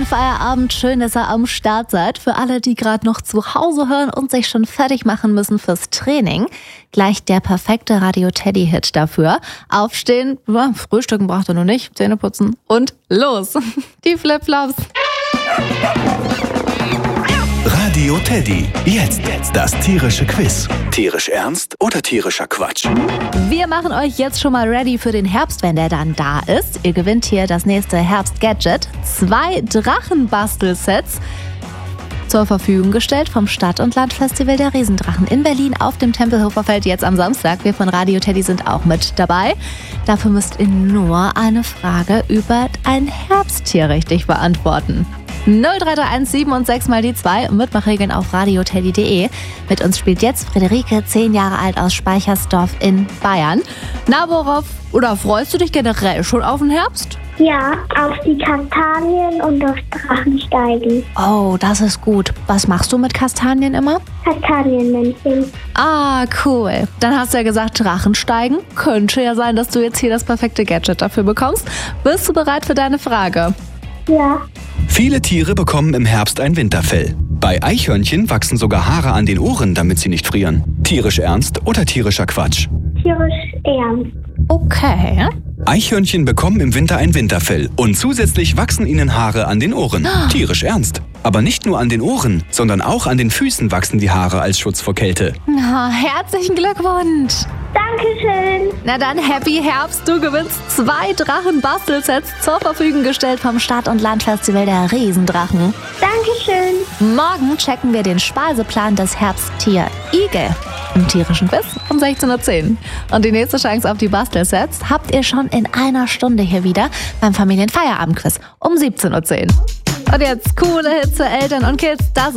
Familienfeierabend. Schön, dass ihr am Start seid. Für alle, die gerade noch zu Hause hören und sich schon fertig machen müssen fürs Training, gleich der perfekte Radio-Teddy-Hit dafür. Aufstehen, frühstücken braucht ihr noch nicht, Zähne putzen und los. Die Flipflops. Radio Teddy. Jetzt das tierische Quiz. Tierisch ernst oder tierischer Quatsch? Wir machen euch jetzt schon mal ready für den Herbst, wenn der dann da ist. Ihr gewinnt hier das nächste Herbst-Gadget. 2 Drachenbastelsets zur Verfügung gestellt vom Stadt- und Landfestival der Riesendrachen in Berlin auf dem Tempelhofer Feld jetzt am Samstag. Wir von Radio Teddy sind auch mit dabei. Dafür müsst ihr nur eine Frage über ein Herbsttier richtig beantworten. 0331 7 und 6 mal die 2. Mitmachregeln auf radioteddy.de. Mit uns spielt jetzt Friederike, 10 Jahre alt aus Speichersdorf in Bayern. Na, worauf oder freust du dich generell schon auf den Herbst? Ja, auf die Kastanien und auf Drachensteigen. Oh, das ist gut. Was machst du mit Kastanien immer? Kastanienmännchen. Ah, cool. Dann hast du ja gesagt, Drachensteigen. Könnte ja sein, dass du jetzt hier das perfekte Gadget dafür bekommst. Bist du bereit für deine Frage? Ja. Viele Tiere bekommen im Herbst ein Winterfell. Bei Eichhörnchen wachsen sogar Haare an den Ohren, damit sie nicht frieren. Tierisch ernst oder tierischer Quatsch? Tierisch ernst. Okay. Eichhörnchen bekommen im Winter ein Winterfell und zusätzlich wachsen ihnen Haare an den Ohren. Tierisch ernst. Aber nicht nur an den Ohren, sondern auch an den Füßen wachsen die Haare als Schutz vor Kälte. Na, herzlichen Glückwunsch. Dankeschön. Na dann, Happy Herbst. Du gewinnst 2 Drachenbastelsets zur Verfügung gestellt vom Stadt- und Landfestival der Riesendrachen. Dankeschön. Morgen checken wir den Speiseplan des Herbsttier Igel im tierischen Quiz um 16:10 Uhr. Und die nächste Chance auf die Bastelsets habt ihr schon in einer Stunde hier wieder beim Familienfeierabendquiz um 17:10 Uhr. Und jetzt coole Hits für Eltern und Kids. Das